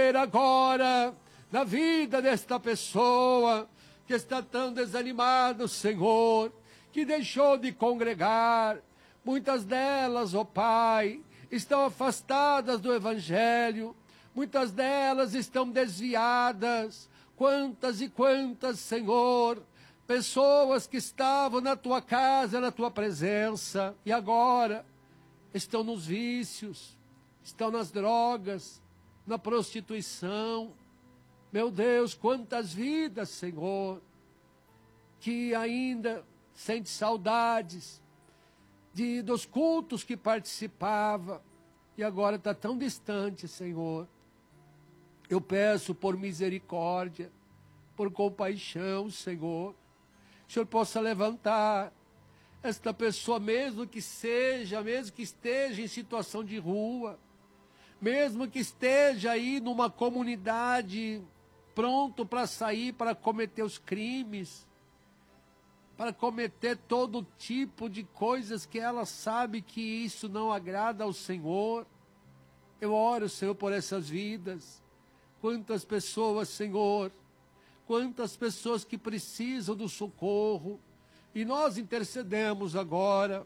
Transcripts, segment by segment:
mover agora na vida desta pessoa que está tão desanimada, Senhor, que deixou de congregar. Muitas delas, ó Pai, estão afastadas do Evangelho, muitas delas estão desviadas. Quantas e quantas, Senhor, pessoas que estavam na Tua casa, na Tua presença, e agora estão nos vícios, estão nas drogas, na prostituição. Meu Deus, quantas vidas, Senhor, que ainda sente saudades dos cultos que participava e agora está tão distante, Senhor. Eu peço por misericórdia, por compaixão, Senhor, que o Senhor possa levantar esta pessoa, mesmo que esteja em situação de rua, mesmo que esteja aí numa comunidade pronto para sair, para cometer os crimes, para cometer todo tipo de coisas que ela sabe que isso não agrada ao Senhor. Eu oro, Senhor, por essas vidas. Quantas pessoas, Senhor, quantas pessoas que precisam do socorro. E nós intercedemos agora,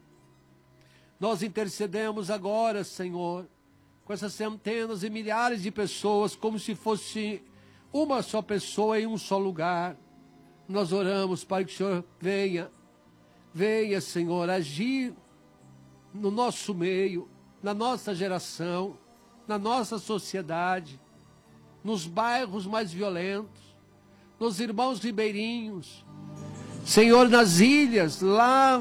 Senhor, com essas centenas e milhares de pessoas, como se fosse uma só pessoa em um só lugar. Nós oramos para que o Senhor venha, Senhor, agir no nosso meio, na nossa geração, na nossa sociedade, nos bairros mais violentos, nos irmãos ribeirinhos, Senhor, nas ilhas, lá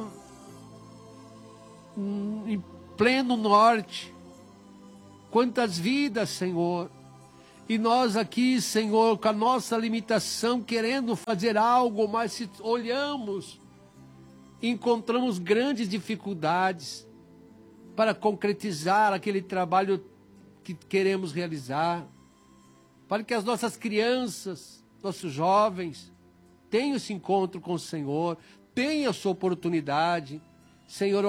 em pleno norte. Quantas vidas, Senhor. E nós aqui, Senhor, com a nossa limitação, querendo fazer algo, mas se olhamos, encontramos grandes dificuldades para concretizar aquele trabalho que queremos realizar, para que as nossas crianças, nossos jovens, tenham esse encontro com o Senhor, tenham a sua oportunidade. Senhor,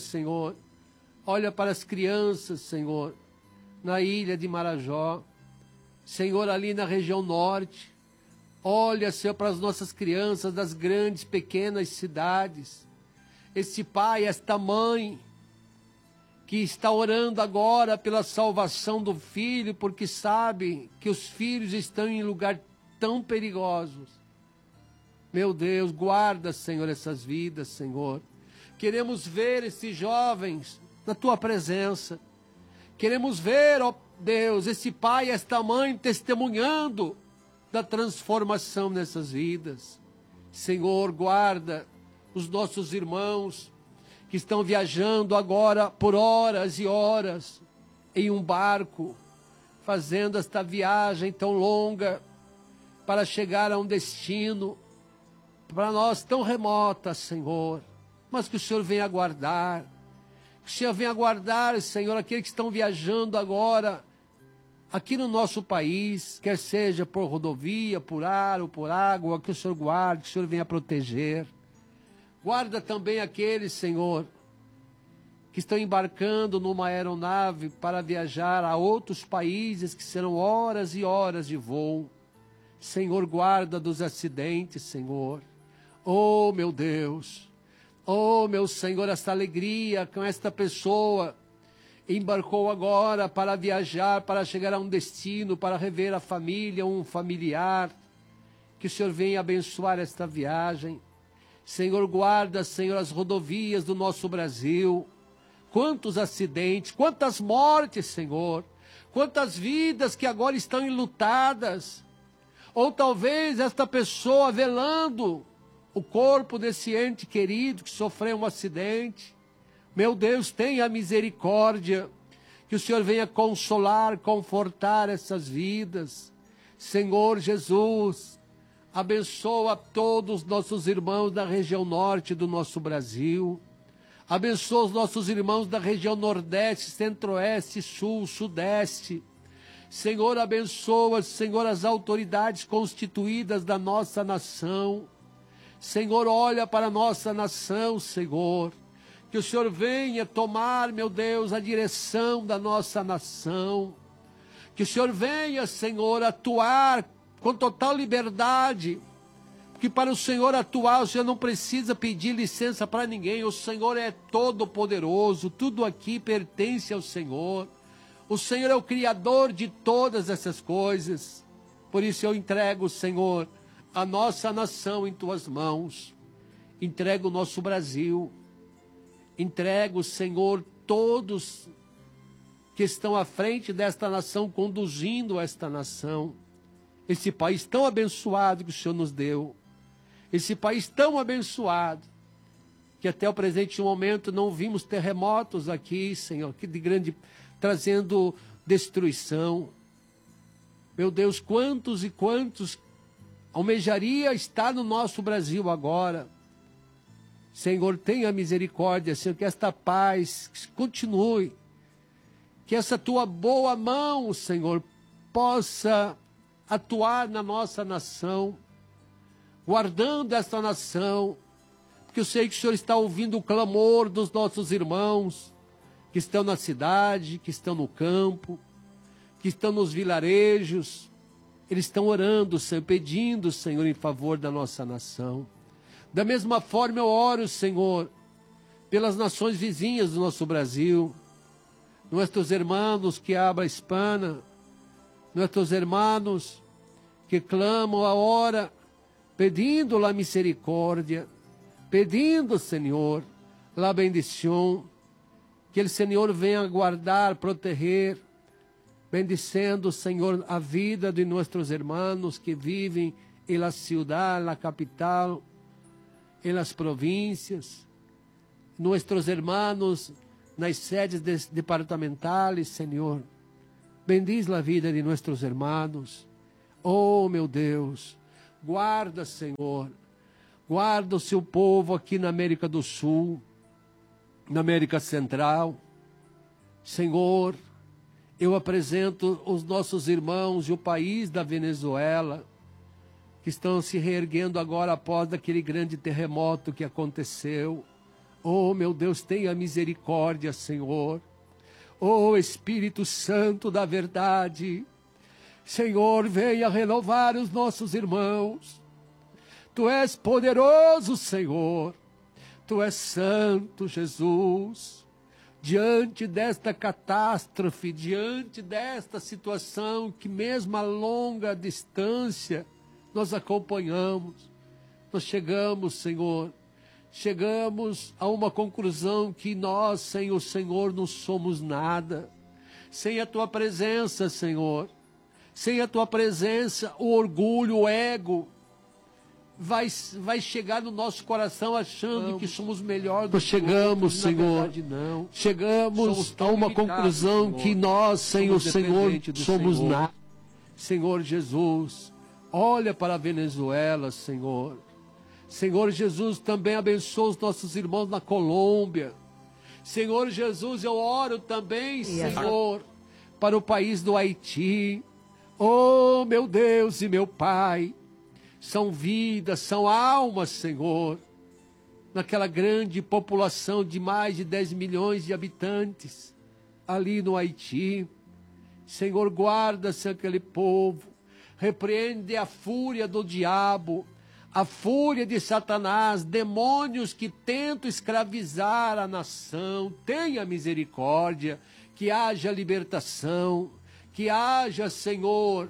olha para as crianças, Senhor, na ilha de Marajó, Senhor, ali na região norte. Olha, Senhor, para as nossas crianças das grandes, pequenas cidades. Esse pai, esta mãe, que está orando agora pela salvação do filho, porque sabe que os filhos estão em lugar tão perigosos. Meu Deus, guarda, Senhor, essas vidas, Senhor. Queremos ver esses jovens na Tua presença. Queremos ver, ó Deus, esse pai, esta mãe testemunhando da transformação nessas vidas. Senhor, guarda os nossos irmãos que estão viajando agora por horas e horas em um barco, fazendo esta viagem tão longa para chegar a um destino para nós tão remota, Senhor, mas que o Senhor venha guardar. Que o Senhor venha guardar, Senhor, aqueles que estão viajando agora aqui no nosso país, quer seja por rodovia, por ar ou por água, que o Senhor guarde, que o Senhor venha proteger. Guarda também aqueles, Senhor, que estão embarcando numa aeronave para viajar a outros países, que serão horas e horas de voo. Senhor, guarda dos acidentes, Senhor. Oh, meu Deus. Oh, meu Senhor, esta alegria com esta pessoa embarcou agora para viajar, para chegar a um destino, para rever a família, um familiar. Que o Senhor venha abençoar esta viagem. Senhor, guarda, Senhor, as rodovias do nosso Brasil. Quantos acidentes, quantas mortes, Senhor. Quantas vidas que agora estão enlutadas. Ou talvez esta pessoa velando o corpo desse ente querido que sofreu um acidente. Meu Deus, tenha misericórdia, que o Senhor venha consolar, confortar essas vidas. Senhor Jesus, abençoa todos os nossos irmãos da região norte do nosso Brasil. Abençoa os nossos irmãos da região nordeste, centro-oeste, sul, sudeste. Senhor, abençoa, Senhor, as autoridades constituídas da nossa nação. Senhor, olha para a nossa nação, Senhor. Que o Senhor venha tomar, meu Deus, a direção da nossa nação. Que o Senhor venha, Senhor, atuar com total liberdade. Porque para o Senhor atuar, o Senhor não precisa pedir licença para ninguém. O Senhor é todo poderoso. Tudo aqui pertence ao Senhor. O Senhor é o Criador de todas essas coisas. Por isso eu entrego, Senhor, a nossa nação em tuas mãos. Entrego o nosso Brasil. Entrego, Senhor, todos que estão à frente desta nação, conduzindo esta nação. Esse país tão abençoado que o Senhor nos deu. Esse país tão abençoado, que até o presente momento não vimos terremotos aqui, Senhor, que de grande, trazendo destruição. Meu Deus, quantos e quantos almejaria estar no nosso Brasil agora. Senhor, tenha misericórdia, Senhor, que esta paz continue. Que essa tua boa mão, Senhor, possa atuar na nossa nação, guardando esta nação, porque eu sei que o Senhor está ouvindo o clamor dos nossos irmãos, que estão na cidade, que estão no campo, que estão nos vilarejos. Eles estão orando, Senhor, pedindo, Senhor, em favor da nossa nação. Da mesma forma eu oro, Senhor, pelas nações vizinhas do nosso Brasil, nossos irmãos que habla hispana, nossos irmãos que clamam a hora, pedindo a misericórdia, pedindo, Senhor, a bendição, que o Senhor venha guardar, proteger, bendicendo, Senhor, a vida de nossos irmãos que vivem em la ciudad, na capital, em las províncias, nossos irmãos nas sedes departamentales, Senhor. Bendiz a vida de nossos irmãos. Oh, meu Deus, guarda, Senhor, guarda o seu povo aqui na América do Sul, na América Central. Senhor, eu apresento os nossos irmãos e o país da Venezuela, que estão se reerguendo agora após aquele grande terremoto que aconteceu. Oh, meu Deus, tenha misericórdia, Senhor. Oh, Espírito Santo da verdade, Senhor, venha renovar os nossos irmãos. Tu és poderoso, Senhor. Tu és santo, Jesus. Diante desta catástrofe, diante desta situação que mesmo a longa distância nós acompanhamos, nós chegamos, Senhor, chegamos a uma conclusão que nós, sem o Senhor, não somos nada. Sem a tua presença, Senhor, sem a tua presença, o orgulho, o ego, vai chegar no nosso coração achando que somos melhor do que chegamos, Senhor. Não. Chegamos a uma conclusão, Senhor, que nós, sem o Senhor, somos nada. Senhor Jesus, olha para a Venezuela, Senhor. Senhor Jesus, também abençoa os nossos irmãos na Colômbia. Senhor Jesus, eu oro também, Senhor, para o país do Haiti. Oh, meu Deus e meu Pai, são vidas, são almas, Senhor, naquela grande população de mais de 10 milhões de habitantes, ali no Haiti. Senhor, guarda-se aquele povo, repreende a fúria do diabo, a fúria de Satanás, demônios que tentam escravizar a nação. Tenha misericórdia, que haja libertação, que haja, Senhor,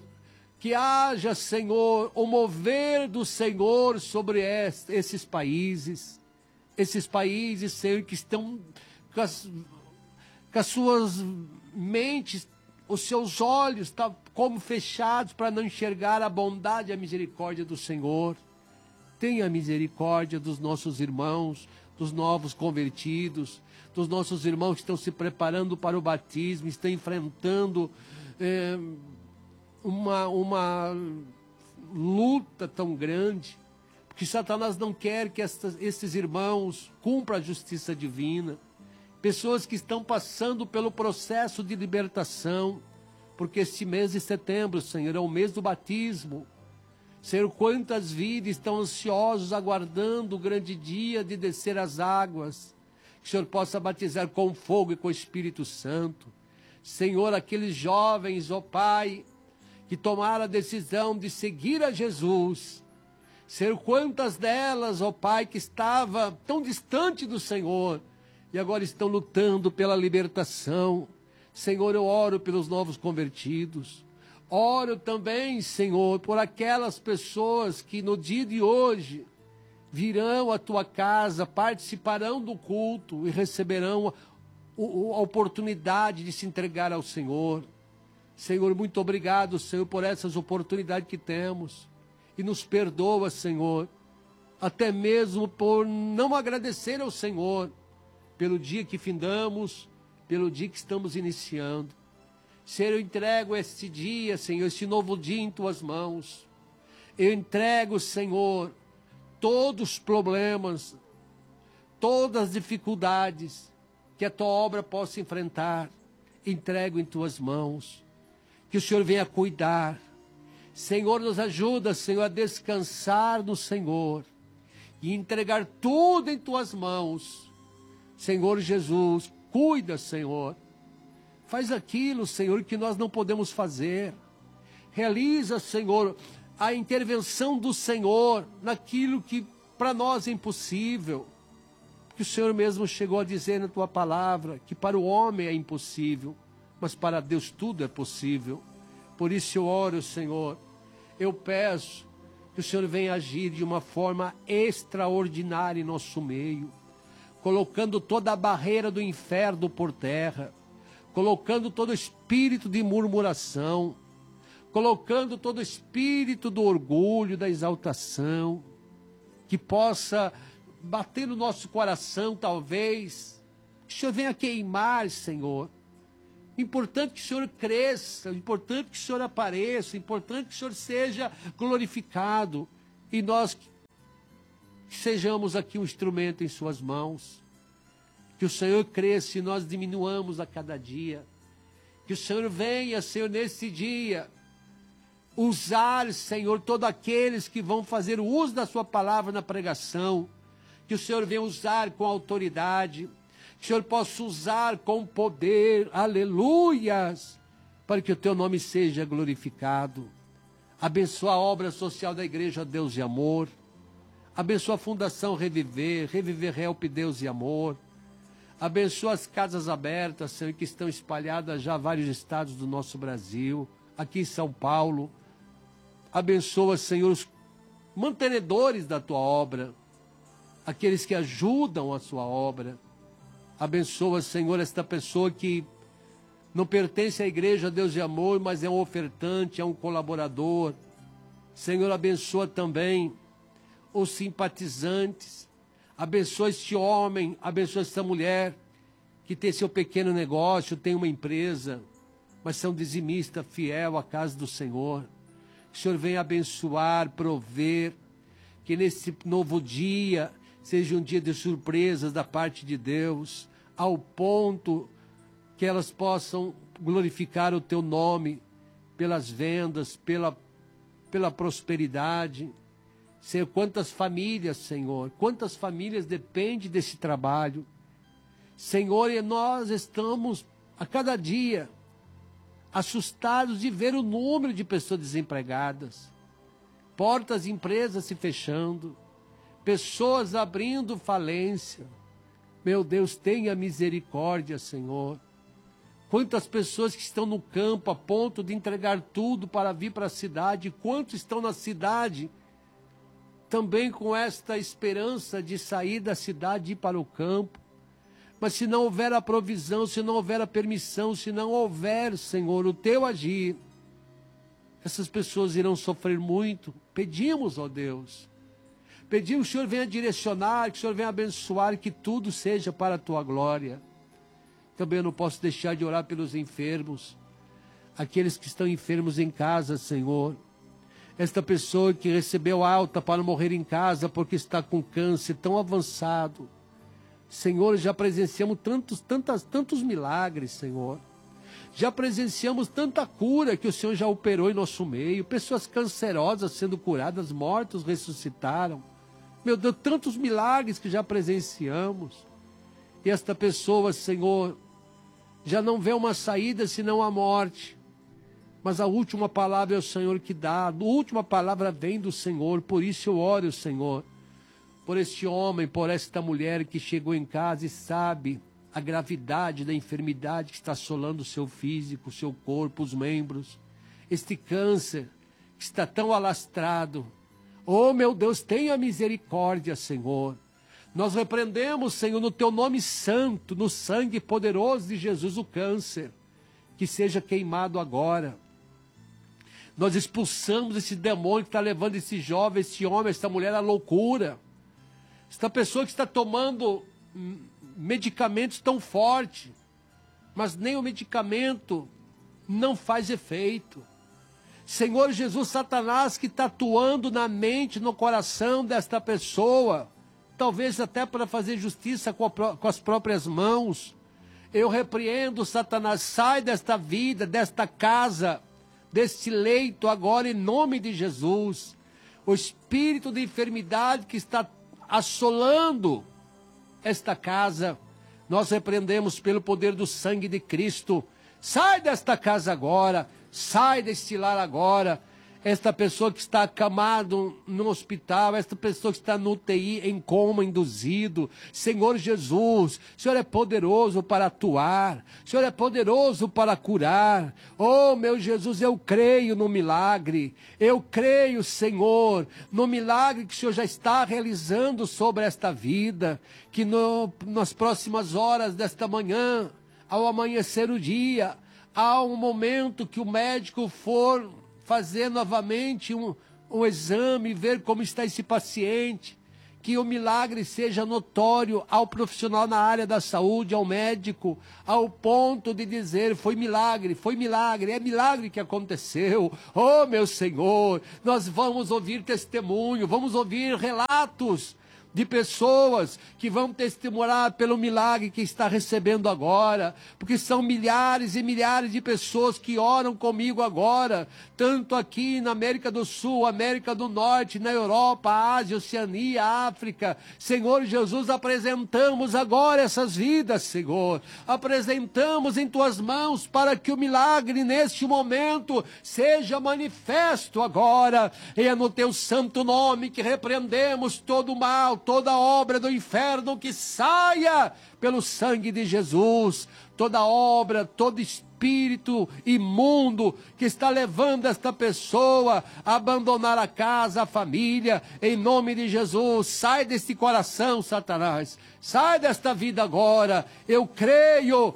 o mover do Senhor sobre esses países, Senhor, que estão com as suas mentes, os seus olhos estão como fechados para não enxergar a bondade e a misericórdia do Senhor. Tenha misericórdia dos nossos irmãos, dos novos convertidos, dos nossos irmãos que estão se preparando para o batismo, estão enfrentando uma luta tão grande, porque Satanás não quer que esses irmãos cumpram a justiça divina. Pessoas que estão passando pelo processo de libertação, porque este mês de setembro, Senhor, é o mês do batismo. Senhor, quantas vidas estão ansiosos, aguardando o grande dia de descer as águas, que o Senhor possa batizar com fogo e com o Espírito Santo. Senhor, aqueles jovens, ó Pai, que tomaram a decisão de seguir a Jesus. Senhor, quantas delas, ó Pai, que estavam tão distante do Senhor e agora estão lutando pela libertação. Senhor, eu oro pelos novos convertidos. Oro também, Senhor, por aquelas pessoas que no dia de hoje virão à tua casa, participarão do culto e receberão a oportunidade de se entregar ao Senhor. Senhor, muito obrigado, Senhor, por essas oportunidades que temos. E nos perdoa, Senhor, até mesmo por não agradecer ao Senhor pelo dia que findamos, pelo dia que estamos iniciando. Senhor, eu entrego este dia, Senhor, este novo dia em tuas mãos. Eu entrego, Senhor, todos os problemas, todas as dificuldades que a tua obra possa enfrentar. Entrego em tuas mãos. Que o Senhor venha cuidar. Senhor, nos ajuda, Senhor, a descansar no Senhor e entregar tudo em tuas mãos. Senhor Jesus, cuida, Senhor. Faz aquilo, Senhor, que nós não podemos fazer. Realiza, Senhor, a intervenção do Senhor naquilo que para nós é impossível. Que o Senhor mesmo chegou a dizer na tua palavra que para o homem é impossível, mas para Deus tudo é possível. Por isso eu oro, Senhor, eu peço que o Senhor venha agir de uma forma extraordinária em nosso meio, colocando toda a barreira do inferno por terra, colocando todo espírito de murmuração, colocando todo espírito do orgulho, da exaltação, que possa bater no nosso coração, talvez, que o Senhor venha queimar, Senhor. Importante que o Senhor cresça, importante que o Senhor apareça, importante que o Senhor seja glorificado, e nós que sejamos aqui um instrumento em suas mãos. Que o Senhor cresça e nós diminuamos a cada dia. Que o Senhor venha, Senhor, nesse dia, usar, Senhor, todos aqueles que vão fazer o uso da sua palavra na pregação. Que o Senhor venha usar com autoridade. Que o Senhor possa usar com poder. Aleluias! Para que o teu nome seja glorificado. Abençoa a obra social da Igreja Deus e Amor. Abençoa a Fundação Reviver, Reviver Help Deus e Amor. Abençoa as casas abertas, Senhor, que estão espalhadas já em vários estados do nosso Brasil, aqui em São Paulo. Abençoa, Senhor, os mantenedores da tua obra, aqueles que ajudam a sua obra. Abençoa, Senhor, esta pessoa que não pertence à Igreja Deus e Amor, mas é um ofertante, é um colaborador. Senhor, abençoa também os simpatizantes. Abençoa este homem, abençoa esta mulher que tem seu pequeno negócio, tem uma empresa, mas são dizimista fiel à casa do Senhor. Que o Senhor venha abençoar, prover, que nesse novo dia seja um dia de surpresas da parte de Deus, ao ponto que elas possam glorificar o teu nome pelas vendas, pela prosperidade. Senhor, quantas famílias, Senhor, quantas famílias dependem desse trabalho. Senhor, e nós estamos a cada dia assustados de ver o número de pessoas desempregadas, portas de empresas se fechando, pessoas abrindo falência. Meu Deus, tenha misericórdia, Senhor. Quantas pessoas que estão no campo a ponto de entregar tudo para vir para a cidade, quantos estão na cidade também com esta esperança de sair da cidade e ir para o campo. Mas se não houver a provisão, se não houver a permissão, se não houver, Senhor, o teu agir, essas pessoas irão sofrer muito. Pedimos, ó Deus, pedimos que o Senhor venha direcionar, que o Senhor venha abençoar, que tudo seja para a tua glória. Também eu não posso deixar de orar pelos enfermos, aqueles que estão enfermos em casa, Senhor. Esta pessoa que recebeu alta para morrer em casa porque está com câncer tão avançado. Senhor, já presenciamos tantos milagres, Senhor. Já presenciamos tanta cura que o Senhor já operou em nosso meio. Pessoas cancerosas sendo curadas, mortos ressuscitaram. Meu Deus, tantos milagres que já presenciamos. E esta pessoa, Senhor, já não vê uma saída senão a morte. Mas a última palavra é o Senhor que dá, a última palavra vem do Senhor, por isso eu oro, Senhor, por este homem, por esta mulher que chegou em casa e sabe a gravidade da enfermidade que está assolando o seu físico, o seu corpo, os membros, este câncer que está tão alastrado. Oh, meu Deus, tenha misericórdia, Senhor. Nós repreendemos, Senhor, no teu nome santo, no sangue poderoso de Jesus, o câncer, que seja queimado agora. Nós expulsamos esse demônio que está levando esse jovem, esse homem, essa mulher à loucura. Esta pessoa que está tomando medicamentos tão fortes, mas nem o medicamento não faz efeito. Senhor Jesus, Satanás que está atuando na mente, no coração desta pessoa, talvez até para fazer justiça com as próprias mãos. Eu repreendo, Satanás, sai desta vida, desta casa, deste leito agora em nome de Jesus. O espírito de enfermidade que está assolando esta casa, nós repreendemos pelo poder do sangue de Cristo. Sai desta casa agora, sai deste lar agora. Esta pessoa que está acamado no hospital, esta pessoa que está no UTI, em coma induzido. Senhor Jesus, o Senhor é poderoso para atuar, o Senhor é poderoso para curar. Oh, meu Jesus, eu creio no milagre, eu creio, Senhor, no milagre que o Senhor já está realizando sobre esta vida, que nas próximas horas desta manhã, ao amanhecer o dia, há um momento que o médico for fazer novamente um exame, ver como está esse paciente, que o milagre seja notório ao profissional na área da saúde, ao médico, ao ponto de dizer, foi milagre, é milagre que aconteceu. Oh, meu Senhor, nós vamos ouvir testemunho, vamos ouvir relatos de pessoas que vão testemunhar pelo milagre que está recebendo agora, porque são milhares e milhares de pessoas que oram comigo agora, tanto aqui na América do Sul, América do Norte, na Europa, Ásia, Oceania, África. Senhor Jesus, apresentamos agora essas vidas, Senhor, apresentamos em tuas mãos para que o milagre neste momento seja manifesto agora, e é no teu santo nome que repreendemos todo o mal, toda obra do inferno que saia pelo sangue de Jesus, toda obra, todo espírito imundo que está levando esta pessoa a abandonar a casa, a família, em nome de Jesus, sai deste coração, Satanás, sai desta vida agora. Eu creio,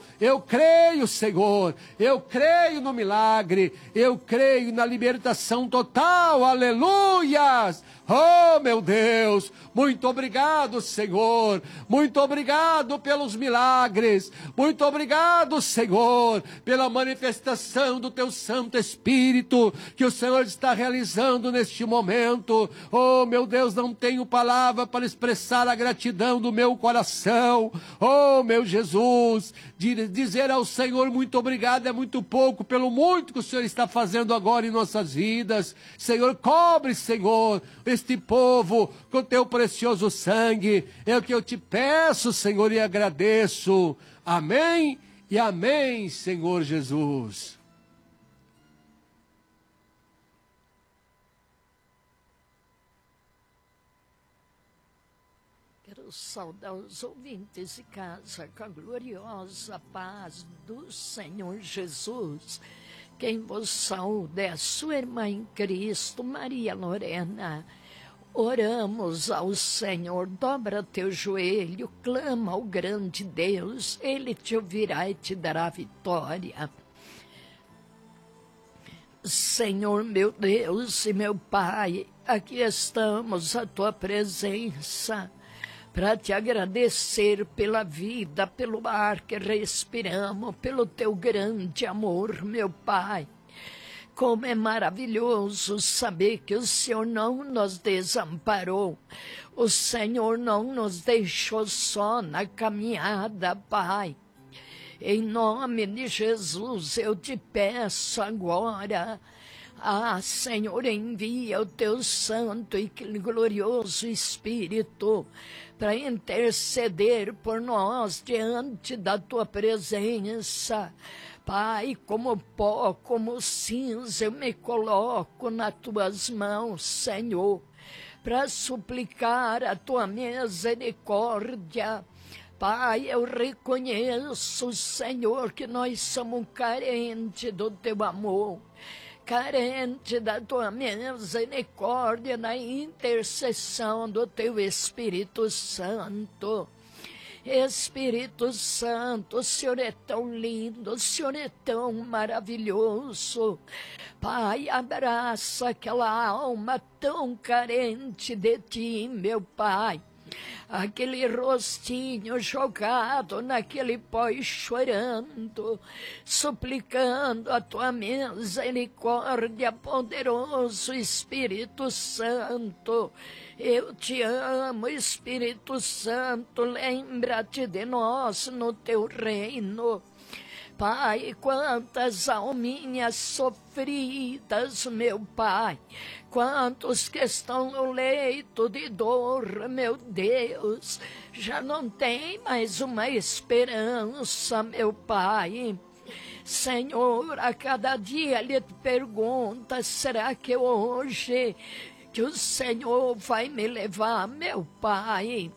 Senhor, eu creio no milagre, eu creio na libertação total, aleluias. Oh, meu Deus, muito obrigado, Senhor, muito obrigado pelos milagres, muito obrigado, Senhor, pela manifestação do teu Santo Espírito, que o Senhor está realizando neste momento. Oh, meu Deus, não tenho palavra para expressar a gratidão do meu coração. Oh, meu Jesus, dizer ao Senhor muito obrigado é muito pouco, pelo muito que o Senhor está fazendo agora em nossas vidas. Senhor, cobre, Senhor, este povo com teu precioso sangue, é o que eu te peço, Senhor, e agradeço. Amém e amém, Senhor Jesus. Quero saudar os ouvintes de casa com a gloriosa paz do Senhor Jesus. Quem vos saúda é a sua irmã em Cristo, Maria Lorena. Oramos ao Senhor, dobra teu joelho, clama ao grande Deus, Ele te ouvirá e te dará vitória. Senhor meu Deus e meu Pai, aqui estamos à tua presença para te agradecer pela vida, pelo ar que respiramos, pelo teu grande amor, meu Pai. Como é maravilhoso saber que o Senhor não nos desamparou, o Senhor não nos deixou só na caminhada, Pai. Em nome de Jesus, eu te peço agora, Ah, Senhor, envia o teu santo e glorioso Espírito para interceder por nós diante da tua presença. Pai, como pó, como cinza, eu me coloco nas tuas mãos, Senhor, para suplicar a tua misericórdia. Pai, eu reconheço, Senhor, que nós somos carentes do teu amor, carente da tua misericórdia, na intercessão do teu Espírito Santo. Espírito Santo, o Senhor é tão lindo, o Senhor é tão maravilhoso. Pai, abraça aquela alma tão carente de ti, meu Pai. Aquele rostinho jogado naquele pó e chorando, suplicando a tua misericórdia, poderoso Espírito Santo. Eu te amo, Espírito Santo, lembra-te de nós no teu reino. Pai, quantas alminhas sofridas, meu Pai, quantos que estão no leito de dor, meu Deus, já não tem mais uma esperança, meu Pai. Senhor, a cada dia Ele te pergunta, será que hoje que o Senhor vai me levar, meu Pai?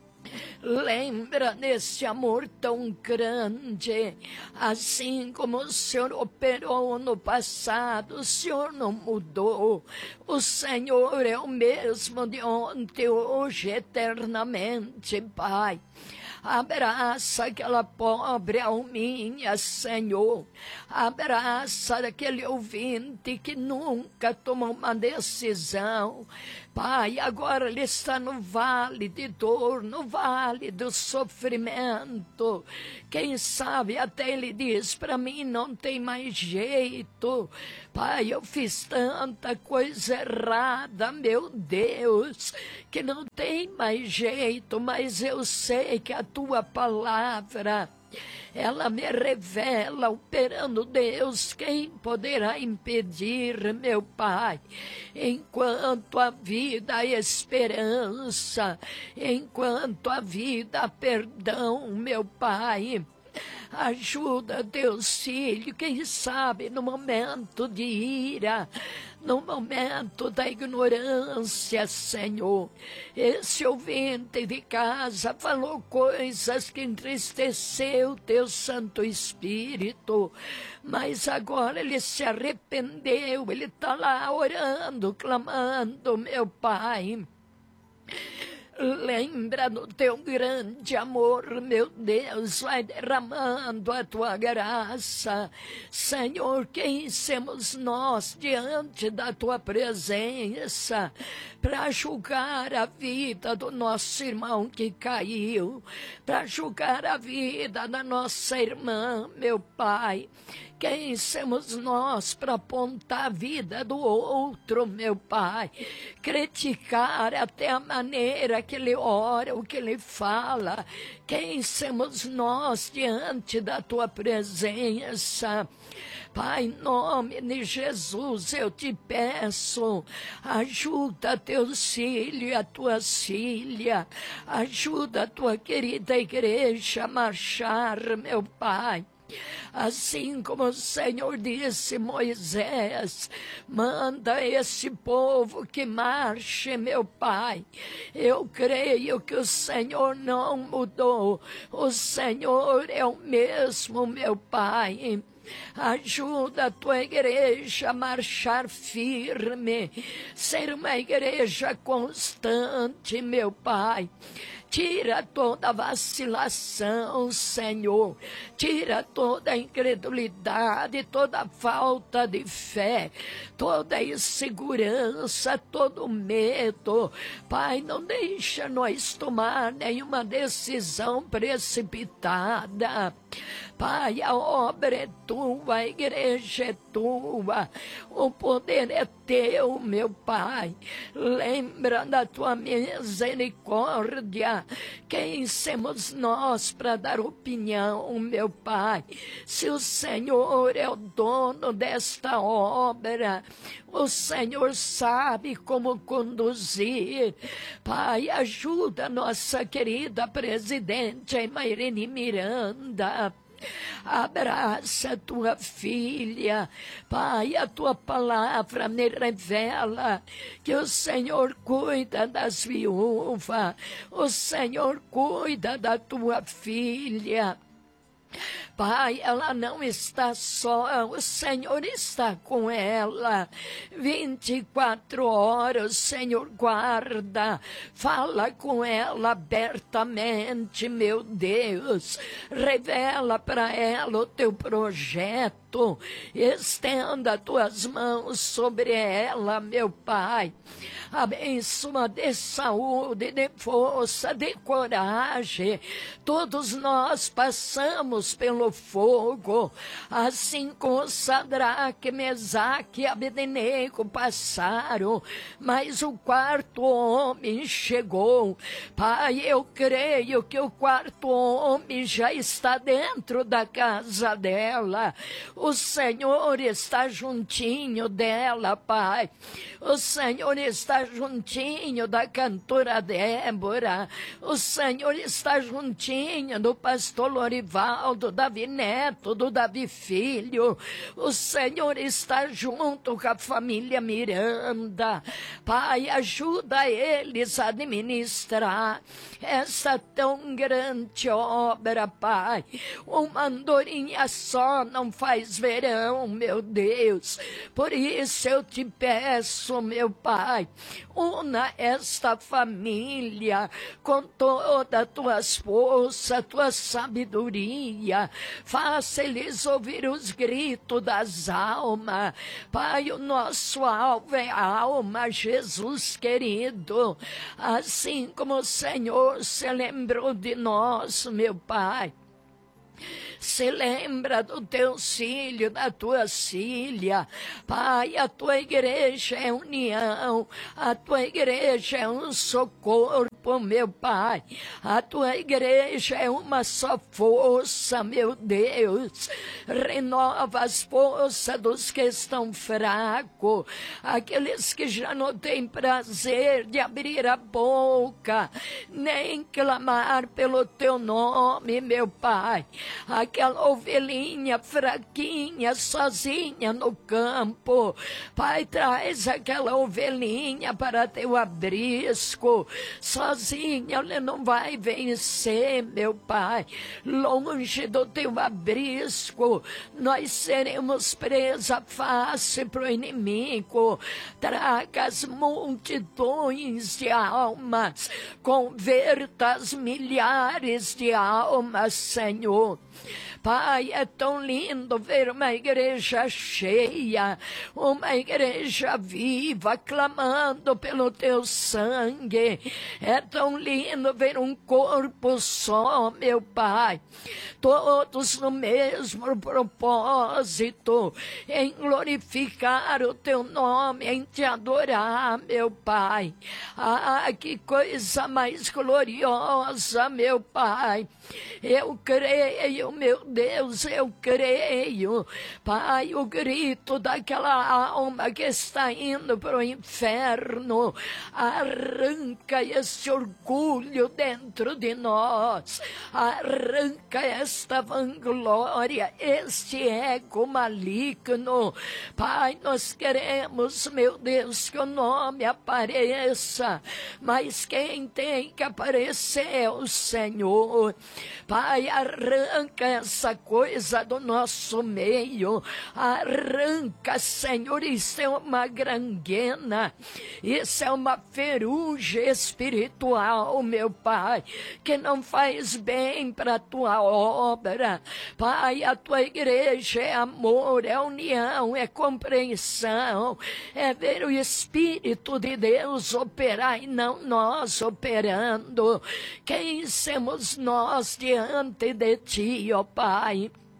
Lembra nesse amor tão grande, assim como o Senhor operou no passado, o Senhor não mudou. O Senhor é o mesmo de ontem, hoje, eternamente, Pai. Abraça aquela pobre alminha, Senhor. Abraça aquele ouvinte que nunca tomou uma decisão. Pai, agora ele está no vale de dor, no vale do sofrimento. Quem sabe até ele diz, para mim não tem mais jeito. Pai, eu fiz tanta coisa errada, meu Deus, que não tem mais jeito, mas eu sei que a tua palavra, ela me revela, operando Deus, quem poderá impedir, meu Pai? Enquanto a vida há esperança, enquanto a vida há perdão, meu Pai. Ajuda, Deus filho, quem sabe no momento de ira, no momento da ignorância, Senhor. Esse ouvinte de casa falou coisas que entristeceu teu Santo Espírito, mas agora ele se arrependeu, ele está lá orando, clamando, meu Pai. Lembra do teu grande amor, meu Deus, vai derramando a tua graça. Senhor, quem somos nós diante da tua presença para julgar a vida do nosso irmão que caiu, para julgar a vida da nossa irmã, meu Pai? Quem somos nós para apontar a vida do outro, meu Pai? Criticar até a maneira que ele ora, o que ele fala. Quem somos nós diante da tua presença? Pai, em nome de Jesus, eu te peço, ajuda teus filhos e a tua filha, ajuda a tua querida igreja a marchar, meu Pai. Assim como o Senhor disse, Moisés, manda esse povo que marche, meu Pai. Eu creio que o Senhor não mudou, o Senhor é o mesmo, meu Pai. Ajuda a tua igreja a marchar firme, ser uma igreja constante, meu Pai. Tira toda a vacilação, Senhor. Tira toda a incredulidade, toda a falta de fé, toda a insegurança, todo o medo. Pai, não deixa nós tomar nenhuma decisão precipitada. Pai, a obra é tua, a igreja é tua, o poder é teu, meu Pai. Lembra da tua misericórdia obra. Quem somos nós para dar opinião, meu Pai? Se o Senhor é o dono desta obra, o Senhor sabe como conduzir. Pai, ajuda a nossa querida presidente Mairene Miranda. Abraça a tua filha, Pai, a tua palavra me revela que o Senhor cuida das viúvas, o Senhor cuida da tua filha. Pai, ela não está só, o Senhor está com ela 24 horas, o Senhor guarda, fala com ela abertamente, meu Deus, revela para ela o teu projeto, estenda tuas mãos sobre ela, meu Pai, abençoa de saúde, de força, de coragem. Todos nós passamos pelo fogo, assim como Sadraque, Mesaque e Abednego passaram, mas o quarto homem chegou. Pai, eu creio que o quarto homem já está dentro da casa dela. O Senhor está juntinho dela, Pai. O Senhor está juntinho da cantora Débora. O Senhor está juntinho do pastor Lorivaldo, Davi Neto, do Davi Filho. O Senhor está junto com a família Miranda. Pai, ajuda eles a administrar essa tão grande obra, Pai. Uma andorinha só não faz verão, meu Deus. Por isso eu te peço, meu Pai, una esta família com toda a tua força, tua sabedoria. Faça eles ouvir os gritos das almas. Pai, o nosso alvo é a alma, Jesus querido. Assim como o Senhor se lembrou de nós, meu Pai. Se lembra do teu filho, da tua filha. Pai, a tua igreja é união, a tua igreja é um só corpo, meu Pai. A tua igreja é uma só força, meu Deus. Renova as forças dos que estão fracos, aqueles que já não têm prazer de abrir a boca, nem clamar pelo teu nome, meu Pai. Aquela ovelhinha fraquinha, sozinha no campo. Pai, traz aquela ovelhinha para teu abrisco. Sozinha ela não vai vencer, meu Pai. Longe do teu abrisco, nós seremos presa fácil para o inimigo. Traga as multidões de almas, converta as milhares de almas, Senhor. Pai, é tão lindo ver uma igreja cheia, uma igreja viva, clamando pelo teu sangue. É tão lindo ver um corpo só, meu Pai, todos no mesmo propósito, em glorificar o teu nome, em te adorar, meu Pai. Ah, que coisa mais gloriosa, meu Pai. Eu creio, meu Deus, eu creio. Pai, o grito daquela alma que está indo para o inferno, arranca esse orgulho dentro de nós, arranca esta vanglória, este ego maligno. Pai, nós queremos, meu Deus, que o nome apareça, mas quem tem que aparecer é o Senhor. Pai, arranca essa coisa do nosso meio, arranca, Senhor. Isso é uma granguena, isso é uma ferrugem espiritual, meu Pai, que não faz bem para a tua obra. Pai, a tua igreja é amor, é união, é compreensão, é ver o Espírito de Deus operar e não nós operando. Quem somos nós diante de ti, ó Pai?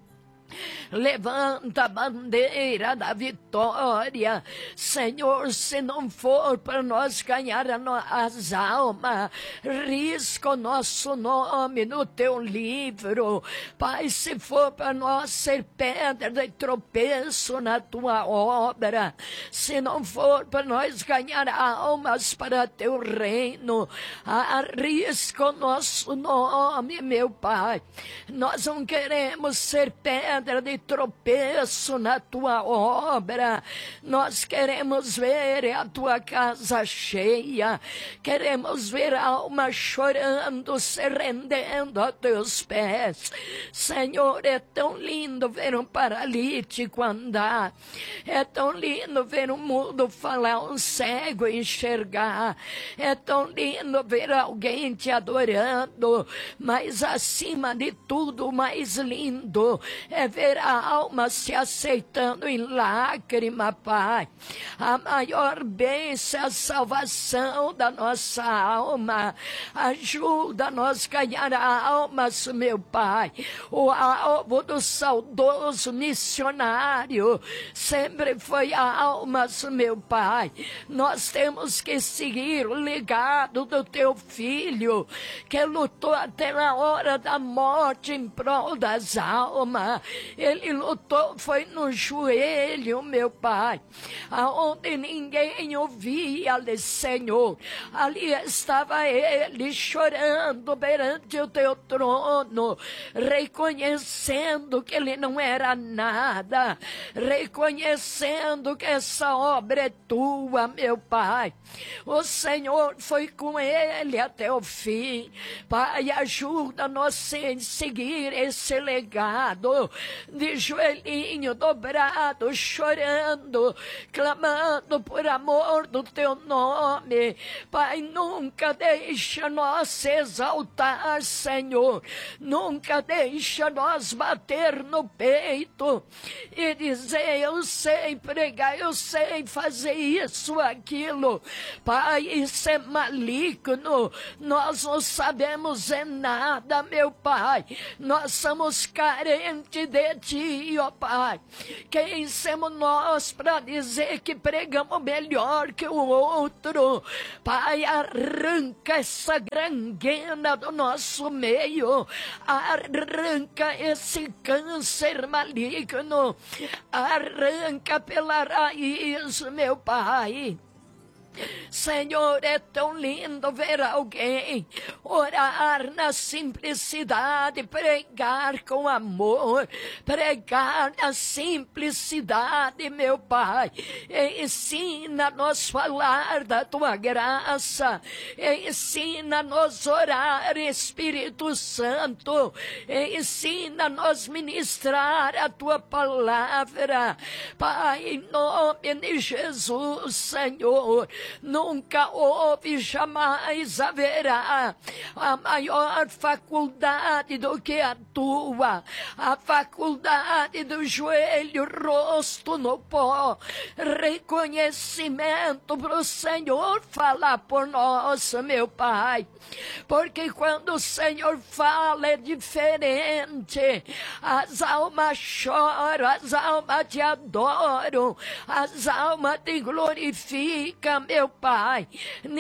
Levanta a bandeira da vitória, Senhor. Se não for para nós ganhar as almas, risca o nosso nome no teu livro, Pai. Se for para nós ser pedra de tropeço na tua obra, se não for para nós ganhar almas para teu reino, arrisca o nosso nome, meu Pai. Nós não queremos ser pedra de tropeço na tua obra. Nós queremos ver a tua casa cheia, queremos ver almas chorando, se rendendo a teus pés. Senhor, é tão lindo ver um paralítico andar, é tão lindo ver um mudo falar, um cego enxergar, é tão lindo ver alguém te adorando, mas acima de tudo, o mais lindo é ver a alma se aceitando em lágrima, Pai. A maior bênção é a salvação da nossa alma. Ajuda-nos a ganhar almas, meu Pai. O alvo do saudoso missionário sempre foi almas, meu Pai. Nós temos que seguir o legado do teu filho, que lutou até na hora da morte em prol das almas. Ele lutou, foi no joelho, meu Pai, aonde ninguém ouvia, Senhor. Ali estava ele chorando perante o teu trono, reconhecendo que ele não era nada, reconhecendo que essa obra é tua, meu Pai. O Senhor foi com ele até o fim. Pai, ajuda-nos a seguir esse legado, de joelhinho dobrado, chorando, clamando por amor do teu nome. Pai, nunca deixa nós exaltar, Senhor. Nunca deixa nós bater no peito e dizer, eu sei pregar, eu sei fazer isso, aquilo. Pai, isso é maligno. Nós não sabemos nada, meu Pai. Nós somos carentes de Ti, ó Pai. Quem somos nós para dizer que pregamos melhor que o outro? Pai, arranca essa granguena do nosso meio, arranca esse câncer maligno, arranca pela raiz, meu Pai. Senhor, é tão lindo ver alguém orar na simplicidade, pregar com amor, pregar na simplicidade, meu Pai. Ensina-nos falar da tua graça, ensina-nos orar, Espírito Santo, ensina-nos ministrar a tua palavra, Pai, em nome de Jesus, Senhor. Nunca houve, jamais haverá a maior faculdade do que a tua, a faculdade do joelho, rosto no pó, reconhecimento para o Senhor falar por nós, meu Pai, porque quando o Senhor fala é diferente, as almas choram, as almas te adoram, as almas te glorificam, meu Pai.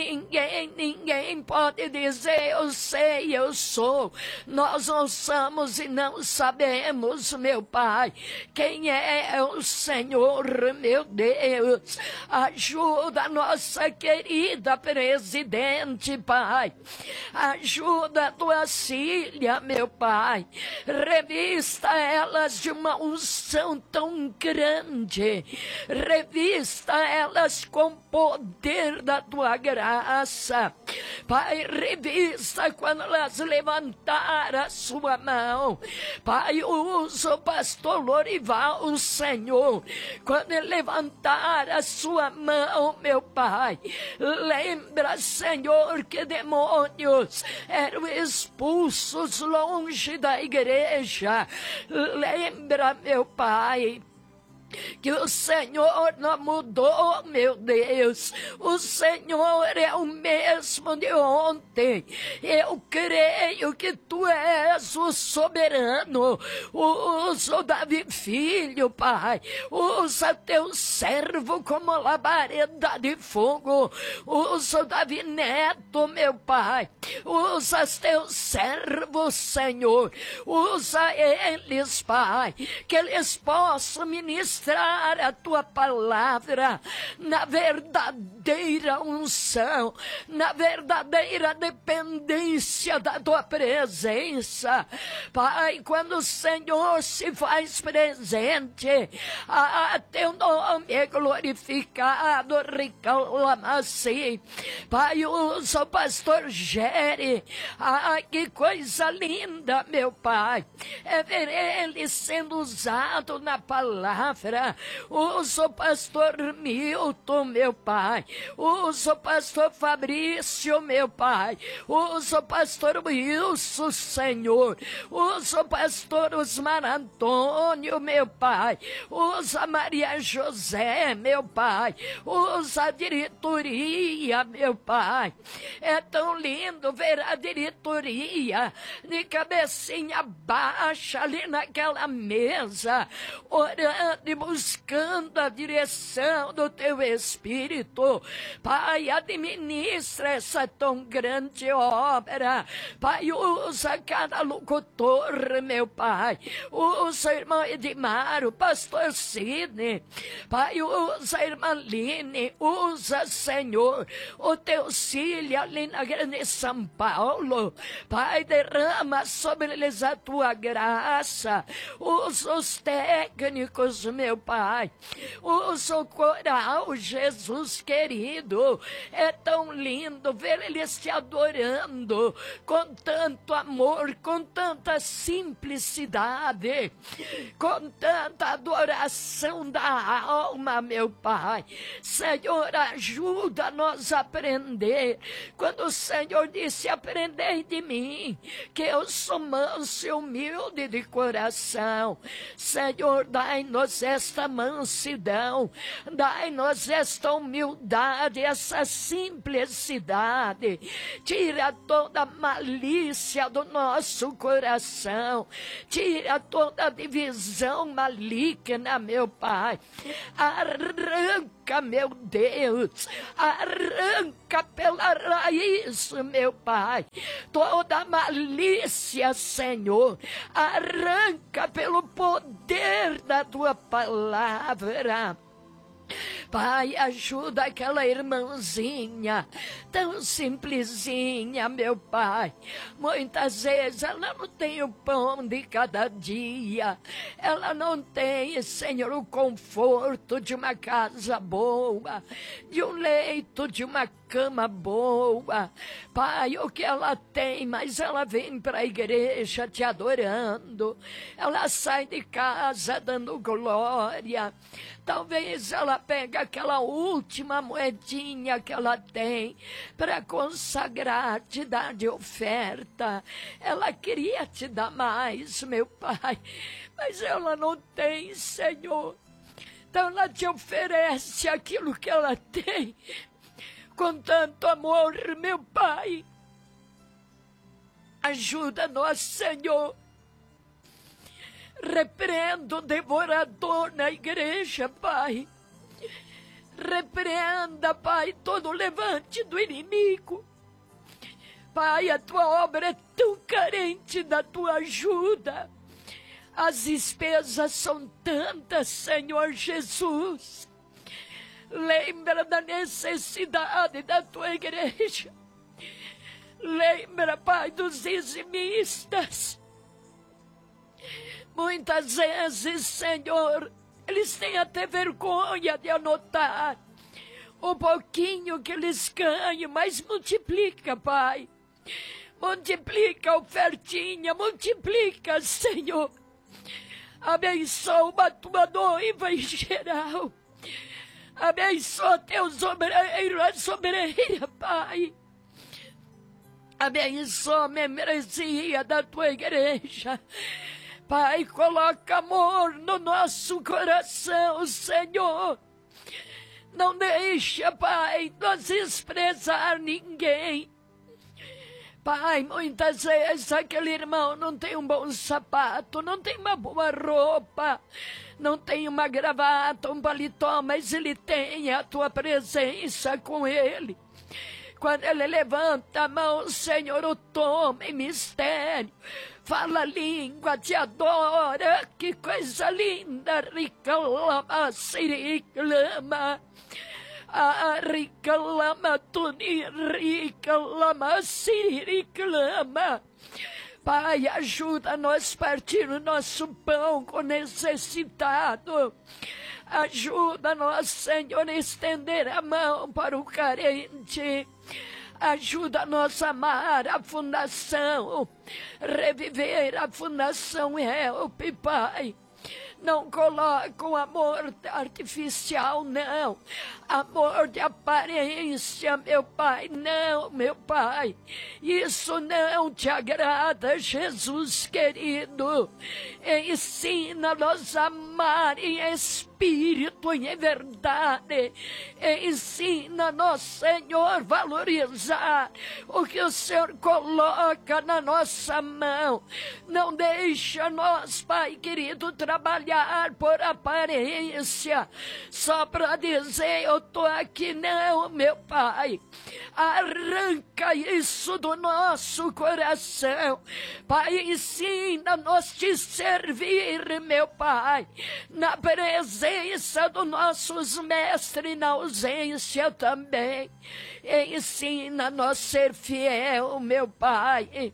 Ninguém pode dizer eu sei, eu sou. Nós não somos e não sabemos, meu Pai, quem é o Senhor, meu Deus. Ajuda a nossa querida presidente, Pai. Ajuda a tua filha, meu Pai. Revista elas de uma unção tão grande. Revista elas com poder da tua graça. Pai, revista quando elas levantaram a sua mão. Pai, usa o pastor Lorival, o Senhor, quando ele levantar a sua mão, meu Pai. Lembra, Senhor, que demônios eram expulsos longe da igreja. Lembra, meu Pai. que o Senhor não mudou, meu Deus. O Senhor é o mesmo de ontem. Eu creio que Tu és o soberano. Usa o Davi filho, Pai. Usa Teu servo como labareda de fogo. Usa o Davi neto, meu Pai. Usa Teus servos, Senhor. Usa eles, Pai, que eles possam ministrar a Tua palavra na verdadeira unção, na verdadeira dependência da Tua presença. Pai, quando o Senhor se faz presente, Teu nome é glorificado. Reclama-se. Pai, usa o pastor Gere. Que coisa linda, meu Pai, é ver ele sendo usado na palavra. Usa o pastor Milton, meu Pai. Usa o pastor Fabrício, meu Pai. Usa o pastor Wilson, Senhor. Usa o pastor Osmar Antônio, meu Pai. Usa Maria José, meu Pai. Usa a diretoria, meu Pai. É tão lindo ver a diretoria de cabecinha baixa ali naquela mesa, orando e buscando a direção do Teu Espírito. Pai, administra essa tão grande obra. Pai, usa cada locutor, meu Pai. Usa a irmã Edmar, o pastor Sidney. Pai, usa a irmã Line. Usa, Senhor, o Teu Cília ali na grande São Paulo. Pai, derrama sobre eles a Tua graça. Usa os técnicos, meu Pai. Usa o coral, Jesus querido. É tão lindo ver eles Te adorando com tanto amor, com tanta simplicidade, com tanta adoração da alma, meu Pai. Senhor, ajuda-nos a aprender. Quando o Senhor disse: aprendei de mim, que eu sou manso e humilde de coração. Senhor, dai-nos esta mansidão, dai-nos esta humildade, essa simplicidade. Tira toda a malícia do nosso coração, tira toda a divisão maligna, meu Pai. Arranca, meu Deus, arranca pela raiz, meu Pai, toda a malícia, Senhor. Arranca pelo poder da Tua palavra. Pai, ajuda aquela irmãzinha tão simplesinha, meu Pai. Muitas vezes ela não tem o pão de cada dia. Ela não tem, Senhor, o conforto de uma casa boa, de um leito, de uma cama boa. Pai, o que ela tem, mas ela vem para a igreja Te adorando. Ela sai de casa dando glória. Talvez ela pegue aquela última moedinha que ela tem para consagrar, Te dar de oferta. Ela queria Te dar mais, meu Pai, mas ela não tem, Senhor. Então ela Te oferece aquilo que ela tem com tanto amor, meu Pai. Ajuda-nos, Senhor. Repreenda o devorador na igreja, Pai. Repreenda, Pai, todo o levante do inimigo. Pai, a Tua obra é tão carente da Tua ajuda. As despesas são tantas, Senhor Jesus. Lembra da necessidade da Tua igreja. Lembra, Pai, dos dizimistas. Muitas vezes, Senhor, eles têm até vergonha de anotar o pouquinho que eles ganham, mas multiplica, Pai. Multiplica a ofertinha, multiplica, Senhor. Abençoa a Tua noiva em geral. Abençoa Teus obreiros, a sobreira, Pai. Abençoa a membresia da Tua igreja. Pai, coloca amor no nosso coração, Senhor. Não deixa, Pai, nós desprezar ninguém. Pai, muitas vezes aquele irmão não tem um bom sapato, não tem uma boa roupa, não tem uma gravata, um paletó, mas ele tem a tua presença com ele. Quando ele levanta a mão, Senhor, o toma em mistério. Fala a língua, te adora, que coisa linda. Ricalama, siriclama. Ricalama, tuni, ricalama, siriclama. Pai, ajuda nós a partir o nosso pão com necessitado. Ajuda-nos, Senhor, a estender a mão para o carente. Ajuda-nos a amar a fundação, reviver a fundação Help, Pai. Não coloca um amor artificial, não. Amor de aparência, meu Pai, não, meu Pai. Isso não te agrada, Jesus querido. Ensina-nos a amar em espírito e em verdade. Ensina-nos, Senhor, valorizar o que o Senhor coloca na nossa mão. Não deixa nós, Pai querido, trabalhar por aparência, só para dizer eu estou aqui, não, meu Pai. Arranca isso do nosso coração, Pai. Ensina-nos te servir, meu Pai, na presença dos nossos mestres, na ausência também. Ensina-nos ser fiel, meu Pai.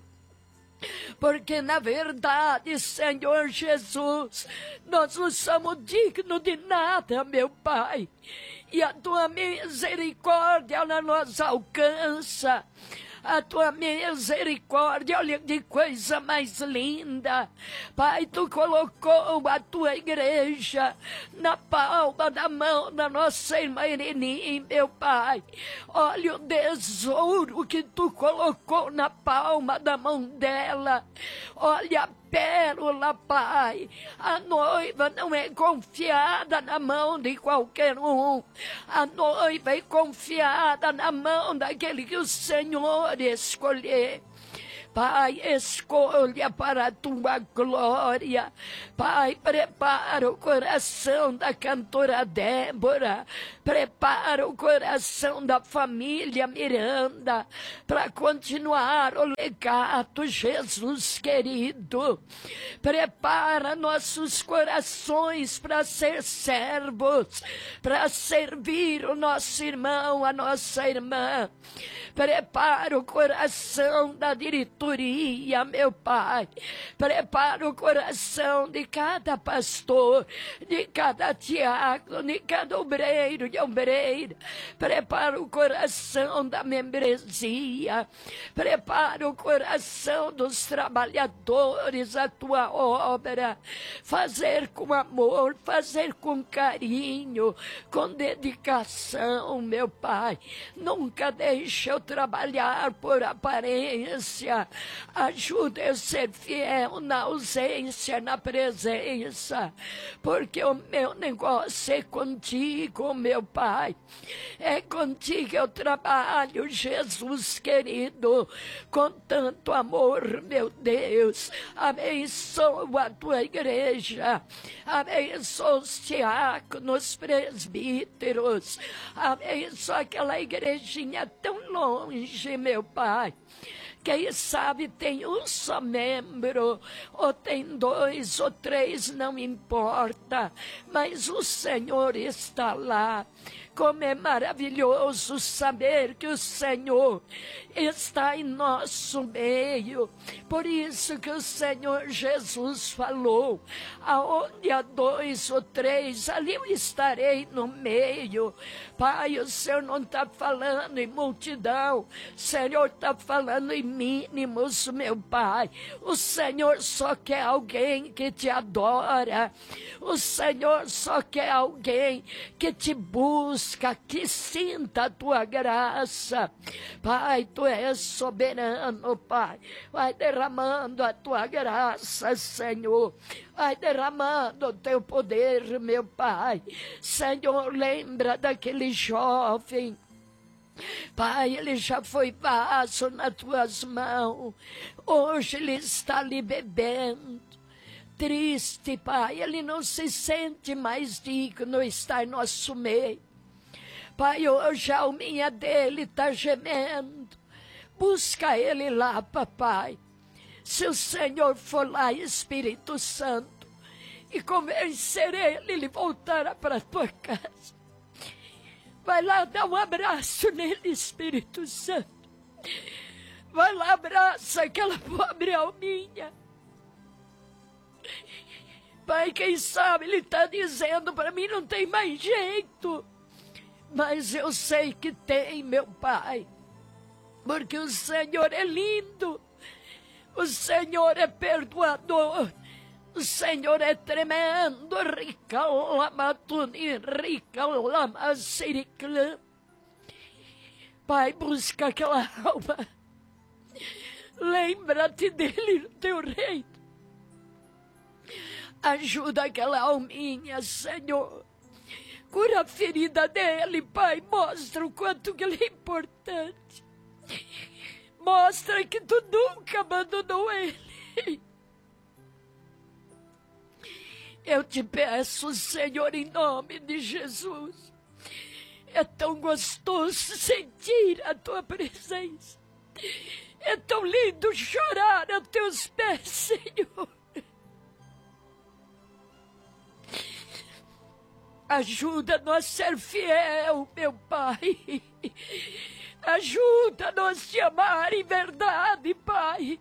Porque na verdade, Senhor Jesus, nós não somos dignos de nada, meu Pai. E a tua misericórdia, ela nos alcança. A tua misericórdia, olha que coisa mais linda. Pai, tu colocou a tua igreja na palma da mão da nossa irmã Irene, meu Pai. Olha o tesouro que tu colocou na palma da mão dela. Olha a pérola, Pai. A noiva não é confiada na mão de qualquer um. A noiva é confiada na mão daquele que o Senhor escolher. Pai, escolha para a tua glória. Pai, prepara o coração da cantora Débora. Prepara o coração da família Miranda para continuar o legado, Jesus querido. Prepara nossos corações para ser servos, para servir o nosso irmão, a nossa irmã. Prepara o coração da diretoria, meu Pai. Prepara o coração de cada pastor, de cada diácono, de cada obreiro e obreira. Prepara o coração da membresia. Prepara o coração dos trabalhadores a tua obra. Fazer com amor, fazer com carinho, com dedicação, meu Pai. Nunca deixe eu trabalhar por aparência. Ajuda eu a ser fiel na ausência, na presença, porque o meu negócio é contigo, meu Pai. É contigo que eu trabalho, Jesus querido, com tanto amor, meu Deus. Abençoa a tua igreja, abençoa os diáconos, presbíteros, abençoa aquela igrejinha tão longe, meu Pai. Quem sabe tem um só membro, ou tem 2 ou 3, não importa, mas o Senhor está lá. Como é maravilhoso saber que o Senhor está em nosso meio. Por isso que o Senhor Jesus falou, aonde há 2 ou 3, ali eu estarei no meio. Pai, o Senhor não está falando em multidão, o Senhor está falando em mínimos, meu Pai. O Senhor só quer alguém que te adora. O Senhor só quer alguém que te busca, busca, que sinta a tua graça. Pai, tu és soberano, Pai. Vai derramando a tua graça, Senhor. Vai derramando o teu poder, meu Pai. Senhor, lembra daquele jovem. Pai, ele já foi vaso nas tuas mãos. Hoje ele está ali bebendo. Triste, Pai, ele não se sente mais digno de estar em nosso meio. Pai, hoje a alminha dele está gemendo. Busca ele lá, papai. Se o Senhor for lá, Espírito Santo, e convencer ele voltará para a tua casa. Vai lá dar um abraço nele, Espírito Santo. Vai lá, abraça aquela pobre alminha. Pai, quem sabe ele está dizendo para mim, não tem mais jeito. Mas eu sei que tem, meu Pai. Porque o Senhor é lindo. O Senhor é perdoador. O Senhor é tremendo. Rica lamatuni, rica lamasiriclã. Pai, busca aquela alma. Lembra-te dele no teu reino. Ajuda aquela alminha, Senhor. Cura a ferida dele, Pai. Mostra o quanto que ele é importante. Mostra que tu nunca abandonou ele. Eu te peço, Senhor, em nome de Jesus. É tão gostoso sentir a tua presença. É tão lindo chorar a teus pés, Senhor. Ajuda-nos a ser fiel, meu Pai. Ajuda-nos a te amar em verdade, Pai.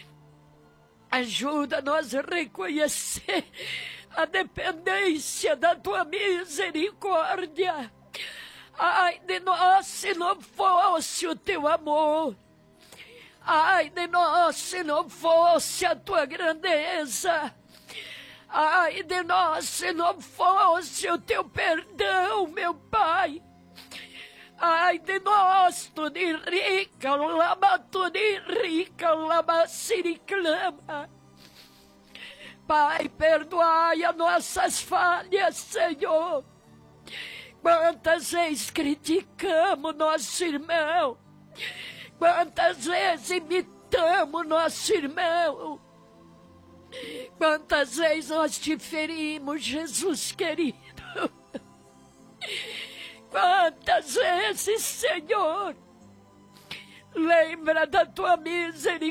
Ajuda-nos a reconhecer a dependência da tua misericórdia. Ai de nós se não fosse o teu amor. Ai de nós se não fosse a tua grandeza. Ai de nós se não fosse o teu perdão, meu Pai. Ai de nós, tudo rica, lama, tudo rica, lama, siriclama. Pai, perdoai as nossas falhas, Senhor. Quantas vezes criticamos nosso irmão. Quantas vezes imitamos nosso irmão. Quantas vezes nós te ferimos, Jesus querido. Quantas vezes, Senhor, lembra da tua misericórdia.